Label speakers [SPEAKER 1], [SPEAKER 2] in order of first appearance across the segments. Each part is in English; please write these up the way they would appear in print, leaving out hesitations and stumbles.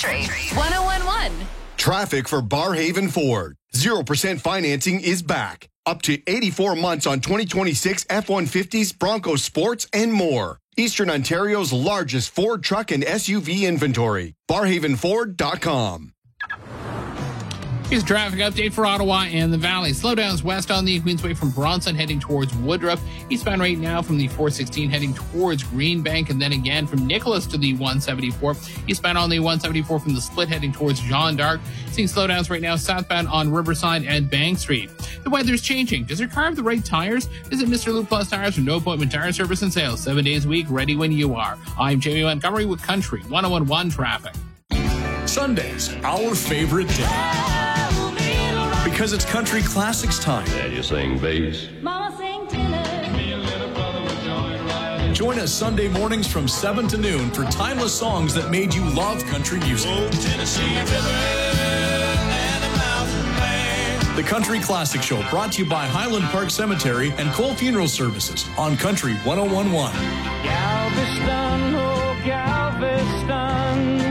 [SPEAKER 1] Country 101.1.
[SPEAKER 2] Traffic for Barrhaven Ford. 0% financing is back. Up to 84 months on 2026 F-150s, Broncos Sports, and more. Eastern Ontario's largest Ford truck and SUV inventory. BarrhavenFord.com.
[SPEAKER 3] Here's a traffic update for Ottawa and the Valley. Slowdowns west on the Queensway from Bronson heading towards Woodruff. Eastbound right now from the 416 heading towards Greenbank, and then again from Nicholas to the 174. Eastbound on the 174 from the split heading towards Jean d'Arc. Seeing slowdowns right now southbound on Riverside and Bank Street. The weather's changing. Does your car have the right tires? Visit Mr. Luke Plus Tires for no appointment tire service and sales 7 days a week, ready when you are. I'm Jamie Montgomery with Country 101.1 Traffic.
[SPEAKER 4] Sunday's our favorite day. Because it's country classics time.
[SPEAKER 5] And you sing bass.
[SPEAKER 6] Mama sing tenor. Me and little brother would join right.
[SPEAKER 4] Join us Sunday mornings from 7 to noon for timeless songs that made you love country music.
[SPEAKER 6] Oh, Tennessee River and a mountain man.
[SPEAKER 4] The Country Classic Show brought to you by Highland Park Cemetery and Cole Funeral Services on Country 101.1.
[SPEAKER 6] Galveston, oh Galveston.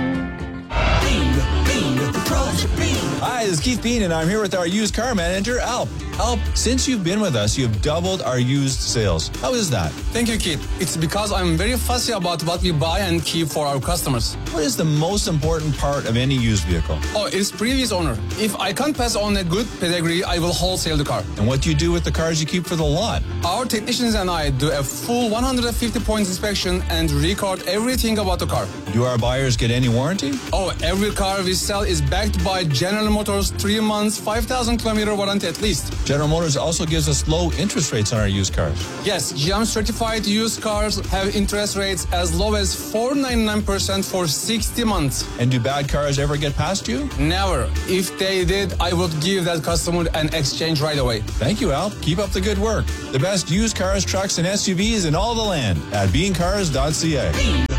[SPEAKER 7] Hi, this is Keith Bean, and I'm here with our used car manager, Alp. Alp, since you've been with us, you've doubled our used sales. How is that?
[SPEAKER 8] Thank you, Keith. It's because I'm very fussy about what we buy and keep for our customers.
[SPEAKER 7] What is the most important part of any used vehicle?
[SPEAKER 8] Oh, it's previous owner. If I can't pass on a good pedigree, I will wholesale the car.
[SPEAKER 7] And what do you do with the cars you keep for the lot?
[SPEAKER 8] Our technicians and I do a full 150-point inspection and record everything about the car.
[SPEAKER 7] Do our buyers get any warranty?
[SPEAKER 8] Oh, every car we sell is backed by General Motors 3 months, 5,000-kilometer warranty at least.
[SPEAKER 7] General Motors also gives us low interest rates on our used cars.
[SPEAKER 8] Yes, GM certified used cars have interest rates as low as 4.99% for 60 months.
[SPEAKER 7] And do bad cars ever get past you?
[SPEAKER 8] Never. If they did, I would give that customer an exchange right away.
[SPEAKER 7] Thank you, Al. Keep up the good work. The best used cars, trucks, and SUVs in all the land at beancars.ca.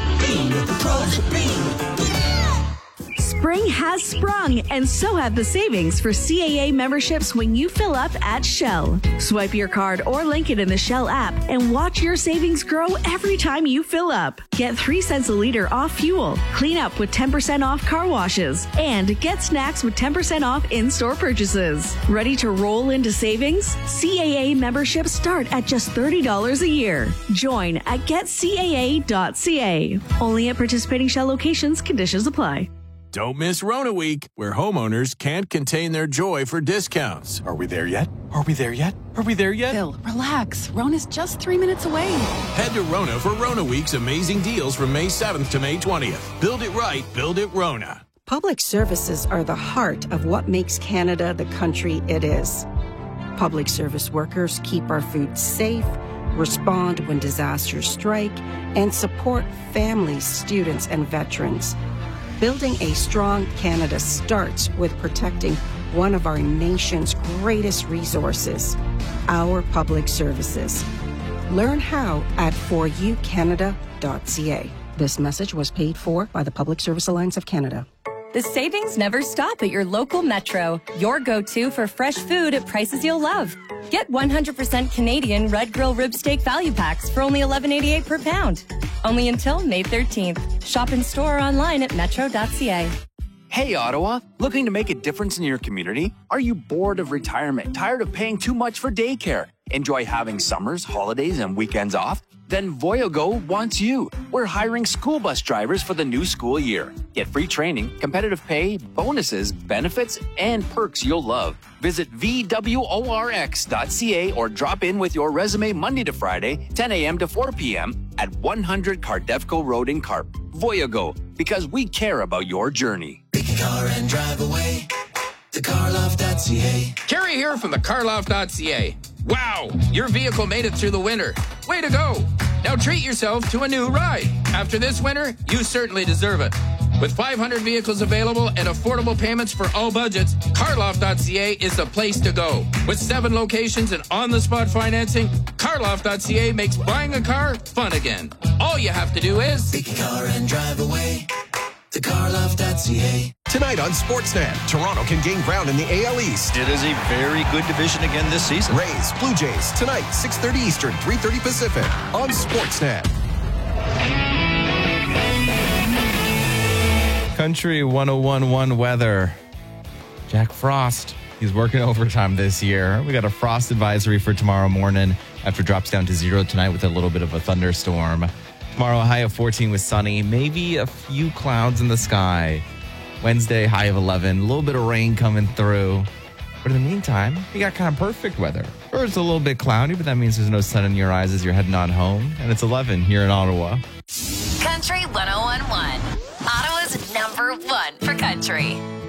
[SPEAKER 9] Spring has sprung, and so have the savings for CAA memberships when you fill up at Shell. Swipe your card or link it in the Shell app and watch your savings grow every time you fill up. Get 3 cents a liter off fuel, clean up with 10% off car washes, and get snacks with 10% off in-store purchases. Ready to roll into savings? CAA memberships start at just $30 a year. Join at getcaa.ca. Only at participating Shell locations. Conditions apply.
[SPEAKER 10] Don't miss Rona Week, where homeowners can't contain their joy for discounts.
[SPEAKER 11] Are we there yet? Are we there yet? Are we there yet?
[SPEAKER 12] Bill, relax. Rona's just 3 minutes away.
[SPEAKER 10] Head to Rona for Rona Week's amazing deals from May 7th to May 20th. Build it right, build it Rona.
[SPEAKER 13] Public services are the heart of what makes Canada the country it is. Public service workers keep our food safe, respond when disasters strike, and support families, students, and veterans. Building a strong Canada starts with protecting one of our nation's greatest resources, our public services. Learn how at foryoucanada.ca. This message was paid for by the Public Service Alliance of Canada.
[SPEAKER 14] The savings never stop at your local Metro, your go-to for fresh food at prices you'll love. Get 100% Canadian Red Grill Rib Steak Value Packs for only $11.88 per pound. Only until May 13th. Shop in store or online at metro.ca.
[SPEAKER 15] Hey, Ottawa. Looking to make a difference in your community? Are you bored of retirement? Tired of paying too much for daycare? Enjoy having summers, holidays, and weekends off? Then Voyago wants you. We're hiring school bus drivers for the new school year. Get free training, competitive pay, bonuses, benefits, and perks you'll love. Visit VWORX.ca or drop in with your resume Monday to Friday, 10 a.m. to 4 p.m. at 100 Cardefco Road in Carp. Voyago, because we care about your journey.
[SPEAKER 16] Pick a car and drive away to carloft.ca.
[SPEAKER 17] Kerry here from the carloft.ca. Wow, your vehicle made it through the winter. Way to go. Now treat yourself to a new ride. After this winter, you certainly deserve it. With 500 vehicles available and affordable payments for all budgets, carloft.ca is the place to go. With 7 locations and on-the-spot financing, carloft.ca makes buying a car fun again. All you have to do is
[SPEAKER 16] pick a car and drive away to carloft.ca.
[SPEAKER 18] Tonight on Sportsnet, Toronto can gain ground in the AL East.
[SPEAKER 19] It is a very good division again this season.
[SPEAKER 18] Rays, Blue Jays, tonight, 6:30 Eastern, 3:30 Pacific on Sportsnet.
[SPEAKER 5] Country 101.1 weather. Jack Frost. He's working overtime this year. We got a frost advisory for tomorrow morning after it drops down to 0 tonight with a little bit of a thunderstorm. Tomorrow, a high of 14 with sunny. Maybe a few clouds in the sky. Wednesday, high of 11. A little bit of rain coming through. But in the meantime, we got kind of perfect weather. Or it's a little bit cloudy, but that means there's no sun in your eyes as you're heading on home. And it's 11 here in Ottawa.
[SPEAKER 1] Country 101.1. Ottawa's #1 for country.